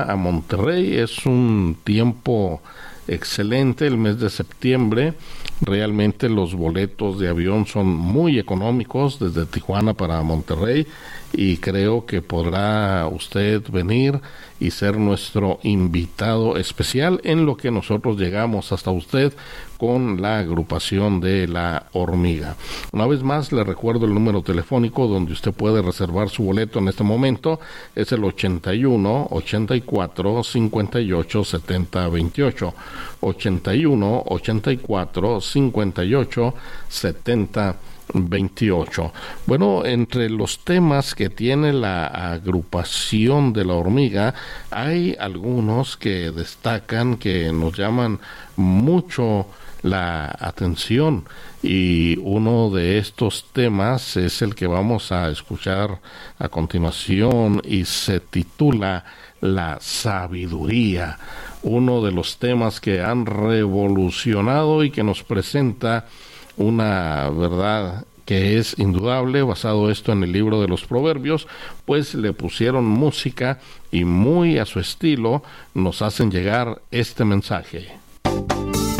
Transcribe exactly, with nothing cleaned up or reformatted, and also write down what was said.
a Monterrey. Es un tiempo excelente el mes de septiembre. Realmente los boletos de avión son muy económicos desde Tijuana para Monterrey, y creo que podrá usted venir y ser nuestro invitado especial en lo que nosotros llegamos hasta usted con la agrupación de La Hormiga. Una vez más le recuerdo el número telefónico donde usted puede reservar su boleto en este momento. Es el ochenta y uno, ochenta y cuatro, cincuenta y ocho, setenta, veintiocho. ochenta y uno, ochenta y cuatro, cincuenta y ocho, setenta, veintiocho. Bueno, entre los temas que tiene la agrupación de La Hormiga, hay algunos que destacan, que nos llaman mucho la atención, y uno de estos temas es el que vamos a escuchar a continuación y se titula La Sabiduría, uno de los temas que han revolucionado y que nos presenta una verdad que es indudable. Basado esto en el libro de los Proverbios, pues le pusieron música y muy a su estilo nos hacen llegar este mensaje.